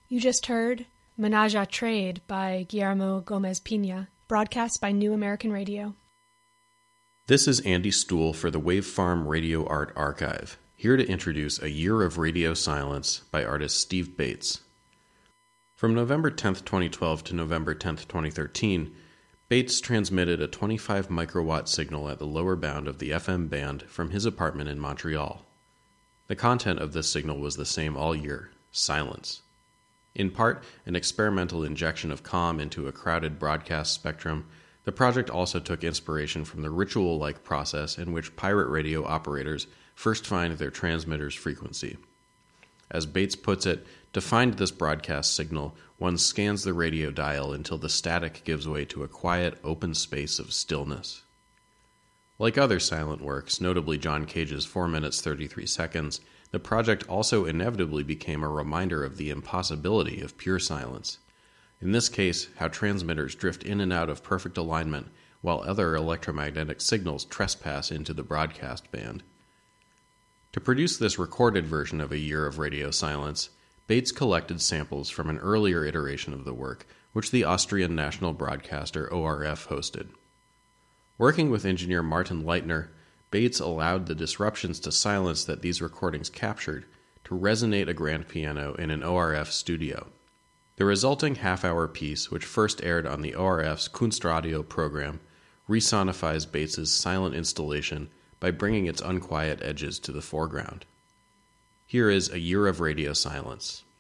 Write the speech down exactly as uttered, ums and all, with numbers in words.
You just heard Menage a Trade by Guillermo Gomez Pina, broadcast by New American Radio. This is Andy Stuhl for the Wavefarm Radio Art Archive, here to introduce A Year of Radio Silence by artist Steve Bates. From November tenth, twenty twelve to November tenth, twenty thirteen, Bates transmitted a twenty-five microwatt signal at the lower bound of the F M band from his apartment in Montreal. The content of this signal was the same all year: silence. In part, an experimental injection of calm into a crowded broadcast spectrum, the project also took inspiration from the ritual-like process in which pirate radio operators first find their transmitter's frequency. As Bates puts it, to find this broadcast signal, one scans the radio dial until the static gives way to a quiet, open space of stillness. Like other silent works, notably John Cage's four minutes thirty-three seconds, the project also inevitably became a reminder of the impossibility of pure silence. In this case, how transmitters drift in and out of perfect alignment, while other electromagnetic signals trespass into the broadcast band. To produce this recorded version of A Year of Radio Silence, Bates collected samples from an earlier iteration of the work, which the Austrian national broadcaster O R F hosted. Working with engineer Martin Leitner, Bates allowed the disruptions to silence that these recordings captured to resonate a grand piano in an O R F studio. The resulting half-hour piece, which first aired on the O R F's Kunstradio program, resonifies Bates's silent installation by bringing its unquiet edges to the foreground. Here is A Year of Radio Silence.